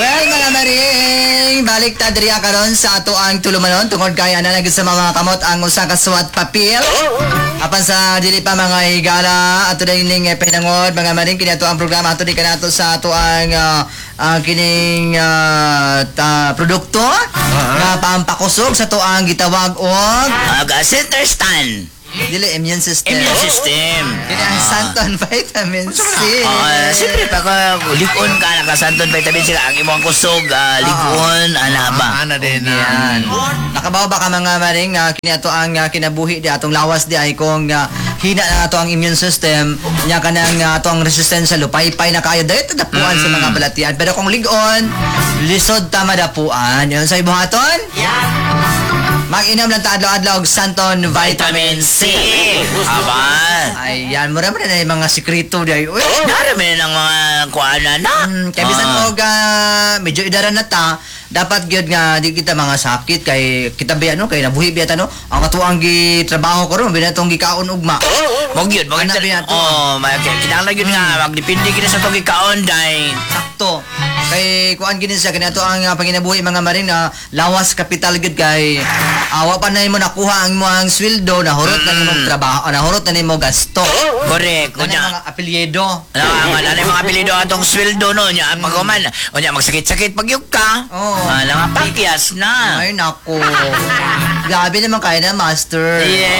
Well, mga maring, balik ta diriya karon sa ato ang tulumanon tungod kay ana nagid sa mga kamot ang usa ka suwat papel. Apan sa dili pa mga higala ato ning pinangod mga maring kini ato ang programa ato di kanato sa ato ang kining produkto nga pampakusog sa ato ang gitawag og center stand. dili immune system. Immune system. Kini ang Santon Vitamin C. Siyempre, pag likon ka, naka-Santon Vitamin C, ang imong kusog, likon, ana ba? Ana din. Yan. Nakabaw ba ka mga maring kini ato ang kinabuhi di atong lawas di ay kung hina na ato ang immune system nya kanang ato ang resistensya lupay-pay na kayo dahil tadapuan sa mga balatian. Pero kung ligon, lisod ta madapuan. Yun sa ibuhaton? Mag-inom lang ta adlaw-adlaw og Santon Vitamin C. Aba. Ayan, mura mo na yung mga sikreto di ay. Uy, Narami ng mga kuana na. kaya bisan og medyo idaran na ta, dapat gyud nga di kita mga sakit kay kita ba ano kay nabuhi biya no ang atuang gi trabaho ko ron binatong gikaon ugma. Wag yun, wag Anak biya to. kinahanglan yun nga, magdepende kita sa itong ikaon, day. Sakto. Kay kuan gini siya kanato ang panginabuhi mga maring na lawas kapital gid kay awa pa na mo nakuha ang imong sweldo nahurot na nimo trabaho nahurot na nimo gasto. Correct. Kunya Kunya, mga apelyido. ang mga apelido atong sweldo no, nya pagkuman, kunya magsakit-sakit pagyug ka. Oo. Nga pakyas na. Ay nako. Grabe naman kaya na master.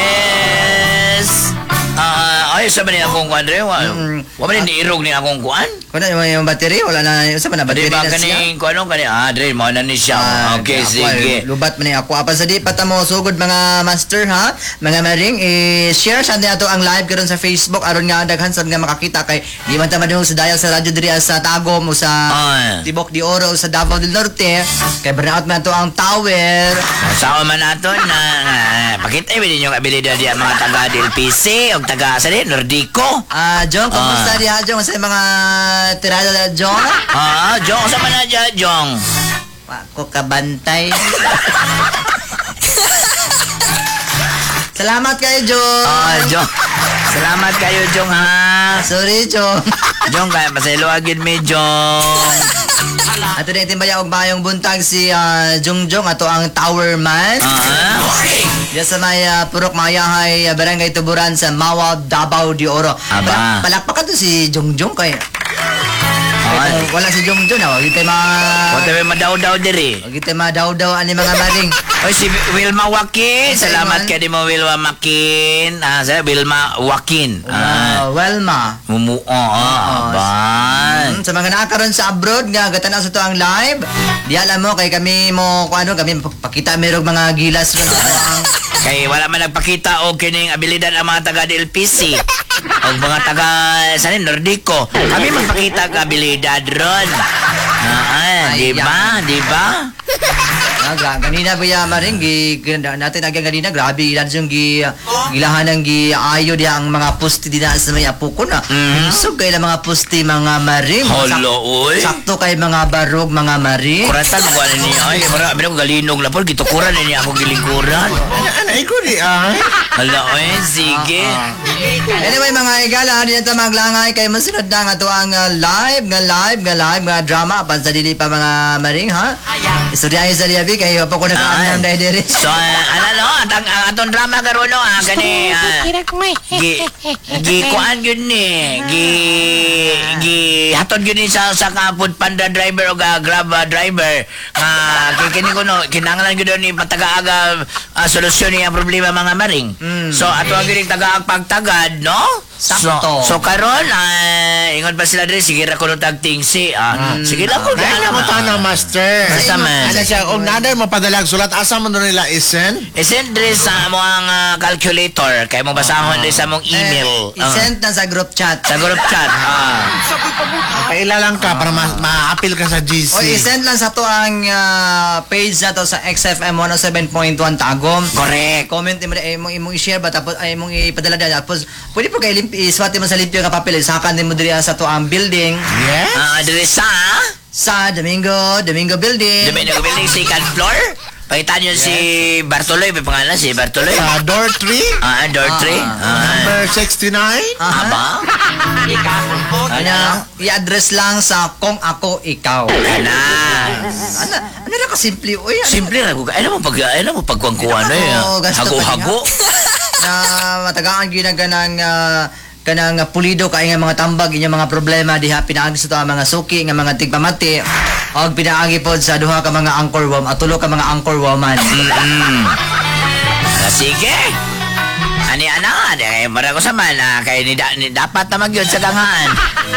Yes. Ay sa man akong kuan re, wa man ni irog ni akong kuan. Kuna yung battery wala na sa man na battery Di ba na siya. kaning kuan kani dre mo na ni siya. Okay, sige. Lubat man ni ako. Apan sa di pa ta mo sugod mga master ha. Mga maring share sa nato ang live karon sa Facebook aron nga daghan sad nga makakita kay di man ta madung sa dayal sa radyo diri sa Tagum o sa Tibok de Oro o sa Davao del Norte. Kay burnout man to ang tower. Sa man naton na pakita mi ninyo abilidad di mga taga LPC o taga sa Nordico. Jong, kumusta di ha Jong sa mga tirada na Jong? Jong sa man na dyan, Jong. Ako kabantay. Salamat kayo, Jong. Jong. Salamat kayo, Jong, ha. Sorry, Jong. Jong, kaya pasaylo agad mi, Jong. Ato din timbaya og mayong buntag si Jongjong ato ang Tower Man. Diya sa may Purok Mayahay, Barangay Tuburan sa Mawa, Davao de Oro. Aba. Palakpakan to si Jongjong kay. Wala si Jongjong na, wag tayo Wata may madaw-daw diri. wag tayo madaw-daw ani mga maring. Oy, si Wilma Wakin. Salamat ka di mo, Wilma Makin. Sa Wilma Wakin. Welma. Aban. Sa mga nakakaroon sa abroad nga gatanaw sa to ang live. Di alam mo kay kami mo kung kami pakita merong mga gilas ron ang Kay wala man nagpakita og kining abilidad ang mga taga LPC. Og mga taga Nordico. Kami magpakita ang abilidad ron. Di ba? Di ba? ganina ba ya maring natin agad ganina grabe ilan yung gilahan ng ayo dia ang mga pusti din sa may apo ko na so kay mga pusti mga maring Holo, oy. sakto kay mga barog mga maring Kuratan mo ano niya. Ay, marami ko galinog na po. Gitukuran na niya ako gilingkuran. Anay ko di ay. Hala, oy. Sige. anyway mga igala di natin maglangay kay masunod na nga to ang live nga drama pan sa dili pa mga maring ha istorya sa liabi kay pa ko nakaanam dahil diri So, atong drama karon no, gani. Kuan yun ni. Hatod yun ni sa kapod panda driver o grab driver. Kini ko no, kinanglan yun ni patagaaga solusyon niya problema mga maring. So, ato ang gining tagaag pagtagad, no? Sakto. So karon ingon pa sila diri sige ra kuno tag tingsi. Sige lang ko Kaya mo tanang master. Basta man. Ano siya, kung naday mo padalag sulat, asa mo nila isen? I-send diri sa mo ang calculator kay mo basahon diri sa mong email. i-send na sa group chat Sa group chat. Paila lang ka para ma-appeal ka sa GC. o i-send lang sa to ang page na to sa XFM 107.1 Tagum Correct. comment mo imong i-share ba tapos ay imong ipadala dyan tapos pwede po kay iswati mo sa limpyo nga papel sakan din mo diri sa to ang building Yes? Diri sa sa Domingo Building Domingo Building second floor. Pakitaan nyo si Bartoloy, may pangalan si Bartoloy. Sa door 3, Door 3. number 69. Aba? Ano, i-address lang sa kung ako ikaw. Ana. Ano na ka simple? Uy, ano? Simple lang. Ano mo pagkuhan na yun? Oo, gasto pa Hago-hago. na matagaan ginaganang kanang pulido kay nga mga tambag inyong mga problema diha pinaagi sa to ang mga suki nga mga tigpamati og pinaagi pod sa duha ka mga anchor woman at tulo ka mga anchor woman. Sige. Ani ana, mara ko sa man kay ni dapat na magyud sa gangaan.